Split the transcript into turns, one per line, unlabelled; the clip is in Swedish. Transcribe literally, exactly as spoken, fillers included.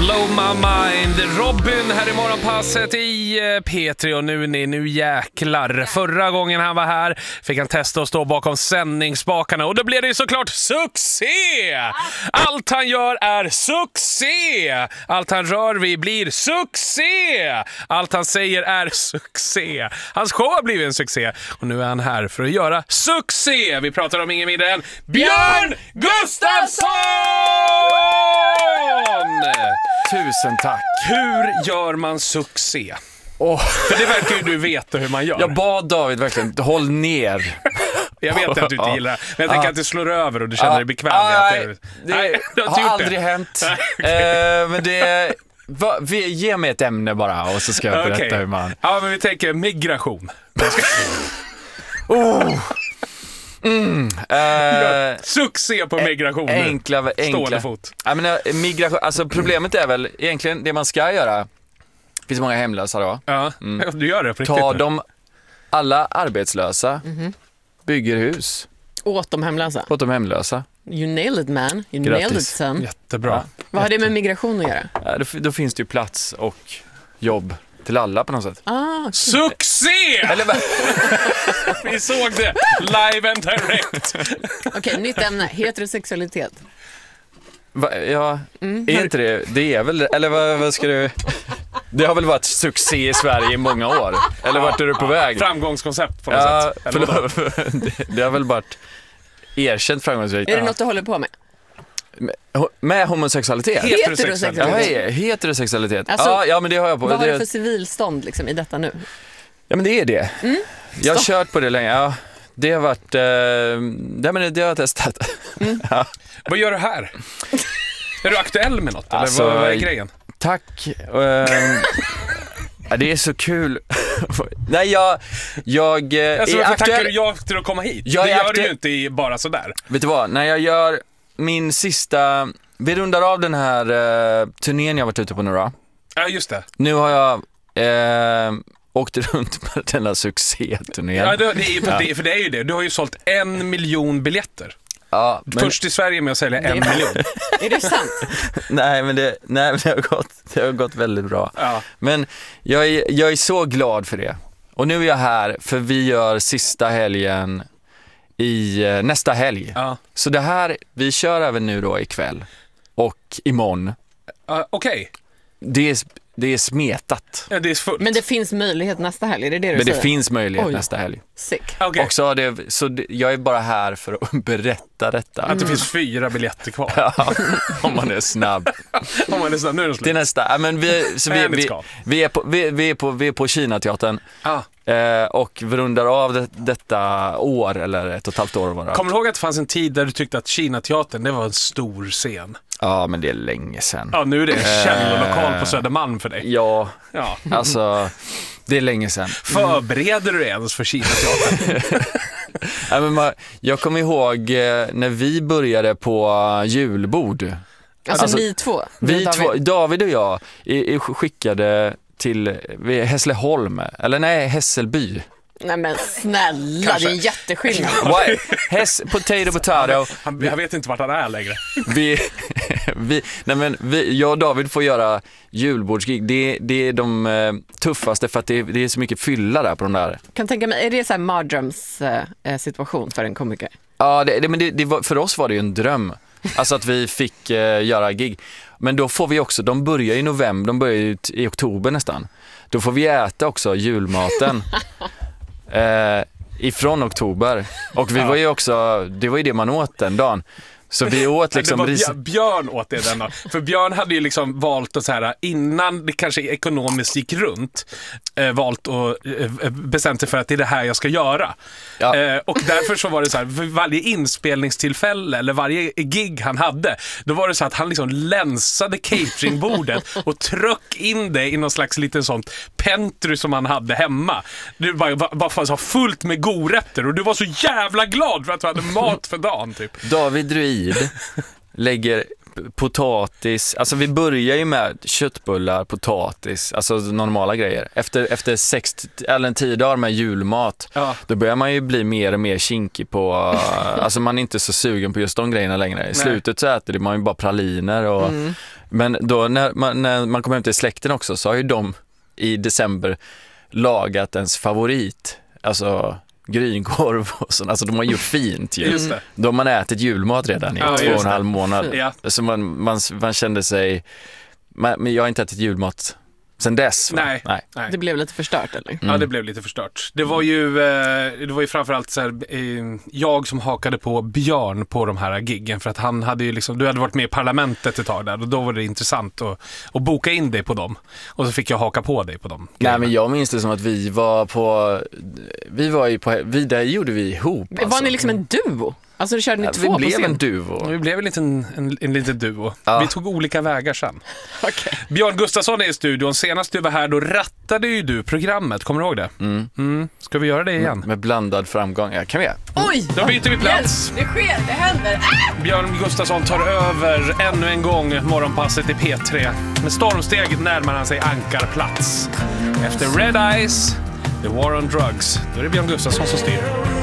Blow my mind. Robin här i morgonpasset i P tre och nu ni nu jäklar. Förra gången han var här fick han testa att stå bakom sändningsspakarna och då blev det ju såklart succé! Allt han gör är succé! Allt han rör vid blir succé! Allt han säger är succé! Hans show har blivit en succé och nu är han här för att göra succé! Vi pratar om ingen mindre än Björn Gustafsson!
Tusen tack.
Hur gör man succé?
Oh.
För det verkar ju du veta hur man gör.
Jag bad David verkligen, håll ner.
Jag vet att du inte gillar det. Men jag tänker
ah.
att du slår över och du känner
ah.
dig bekväm.
Ah,
att det,
det,
nej,
det har, har aldrig
det.
hänt. eh, men det... Va, vi, ge mig ett ämne bara och så ska jag berätta okay. hur man...
Ja, men vi tänker migration.
oh. Mm, uh,
succé på migration nu.
Enkla, enkla.
fot.
Jag menar, migration, alltså problemet är väl egentligen det man ska göra. Det finns många hemlösa då.
Ja, mm. du gör det på riktigt.
Ta dem, alla arbetslösa, mm-hmm. bygger hus.
Åt de hemlösa.
Åt de hemlösa.
You nailed it, man. You
Grattis.
nailed it, son.
Jättebra.
Ja. Vad har det med migration att göra?
Ja, då, då finns det ju plats och jobb till alla på något sätt.
Ah, okay.
Succé!
Eller
vi såg det live and direct.
Okej, okay, nytt ämne. Heterosexualitet.
Va, ja, mm. är inte det? Det är väl, eller vad, vad ska du... Det har väl varit succé i Sverige i många år. Eller vart är du på väg?
Framgångskoncept på något
ja,
sätt.
Förlåt, det, det har väl varit erkänt framgångsrikt.
Är det något du håller på med?
Med, med homosexualitet?
Heterosexualitet.
Ja, heterosexualitet.
Alltså,
ja, ja, men det har jag på.
Vad har
det,
du för civilstånd liksom, i detta nu?
Ja, men det är det.
Mm.
Jag har kört på det länge. Ja, det har varit... Eh, det, men det har jag testat.
Mm.
ja.
Vad gör du här? Är du aktuell med något?
Alltså,
eller vad är grejen?
Tack. Uh, ja, det är så kul. Nej, jag... jag
alltså, varför
aktuell...
tackar du ja till att komma hit?
Jag
det gör
aktu...
du ju inte i bara sådär.
Vet du vad? När jag gör min sista... Vi rundar av den här uh, turnén jag varit ute på nu då.
Ja, just det.
Nu har jag... Uh, åkte runt med den här succé-turnén.
Ja, det, det är, för, ja. det, för det är ju det. Du har ju sålt en miljon biljetter.
Ja, men...
Först i Sverige med att sälja en
det...
miljon.
Är det sant?
nej, men det, nej, men det, har gått, det har gått väldigt bra.
Ja.
Men jag är, jag är så glad för det. Och nu är jag här för vi gör sista helgen i nästa helg.
Ja.
Så det här, vi kör även nu då ikväll och imorgon.
Uh, Okej. Okay.
Det är, det är smetat.
Ja, det är fullt.
Men det finns möjlighet nästa helg, är det det du
Men
säger?
det finns möjlighet
Oj.
nästa helg.
Sick.
Okay.
Och så, det, så det, jag är bara här för att berätta detta.
Att det finns fyra biljetter kvar.
Ja, om man är snabb.
om man är snabb, nu är det slut.
Det är nästa. Ja, men vi, så vi, vi, vi, är på, vi, vi är på, vi är på Kinateatern.
Ah.
Eh, och vi rundar av det, detta år, eller ett och ett halvt år var det.
Kommer du ihåg att det fanns en tid där du tyckte att Kinateatern, det var en stor scen?
Ja, men det är länge sedan.
Ja, nu är det en källorlokal på Södermalm för dig.
Ja,
ja.
alltså det är länge sedan.
Förbereder du dig ens för Kinateatern?
ja, men man, jag kommer ihåg eh, när vi började på julbord.
Alltså, alltså ni två?
Vi David. två, David och jag är, är skickade till Hässleholm, eller nej, Hässelby.
Nej men snälla, kanske. Det är en jätteskillnad.
Häss, potato, potato.
Han, han vet inte vart han är längre.
Vi, vi, nej men vi, jag och David får göra julbordsgig. Det, det är de eh, tuffaste för att det, det är så mycket fylla där på de där.
Kan tänka mig, är det så här mardröms eh, situation för en komiker?
Ja, det, det, men det, det var, för oss var det ju en dröm. Alltså att vi fick eh, göra gig. Men då får vi också, de börjar i november, de börjar ju i oktober nästan. Då får vi äta också julmaten. Eh, ifrån oktober. Och vi var ju också, det var ju det man åt den dagen. Så vi åt liksom...
Det var ris- Björn åt det den dagen. För Björn hade ju liksom valt att så här, innan det kanske ekonomiskt gick runt, eh, valt och eh, bestämt sig för att det är det här jag ska göra. Ja. Eh, och därför så var det så här, för varje inspelningstillfälle eller varje gig han hade, då var det så att han liksom länsade cateringbordet och tryck in det i någon slags liten sånt pentry som han hade hemma. Det var bara, bara så fullt med godrätter och du var så jävla glad för att du hade mat för dagen typ.
David Druid lägger potatis, alltså vi börjar ju med köttbullar, potatis, alltså normala grejer. Efter, efter sex eller en tio dagar med julmat, ja. Då börjar man ju bli mer och mer kinkig på, alltså man är inte så sugen på just de grejerna längre. I slutet så äter man ju bara praliner och mm. Men då när man, när man kommer hem till släkten också så har ju de i december lagat ens favorit. Alltså grynkorv och sånt. Alltså de har gjort fint ju.
Just det.
Då har man ätit julmat redan i
Ja,
två och en halv månad.
Ja.
Så man, man, man kände sig... Man, men jag har inte ätit julmat sen dess. Va?
Nej.
Nej.
Nej.
Det blev lite förstört eller?
Ja, det blev lite förstört. Det var ju, eh, det var ju framförallt så här, eh, jag som hakade på Björn på de här giggen för att han hade ju liksom, du hade varit med i parlamentet ett tag där och då var det intressant att, att boka in dig på dem. Och så fick jag haka på dig på dem.
Nej,
grejerna.
men jag minns det som att vi var på... Vi var ju på... Vi, där gjorde vi ihop.
Var
alltså.
ni liksom en duo? Alltså körde ni
Ja,
två
vi
på
blev
scen?
en duo.
Vi blev en liten, en, en liten duo.
Ja.
Vi tog olika vägar sen.
Okej.
Björn Gustafsson är i studion. Senast du var här då rattade ju du programmet. Kommer du ihåg det?
Mm.
Mm. Ska vi göra det igen?
Med blandad framgång. Ja, kan vi göra.
Oj!
Då byter vi plats.
Hjälp, det sker, det händer. Ah!
Björn Gustafsson tar över ännu en gång morgonpasset i P tre. Med stormsteg närmar han sig ankarplats. Efter Red Eyes, The War on Drugs, då är det Björn Gustafsson som styr.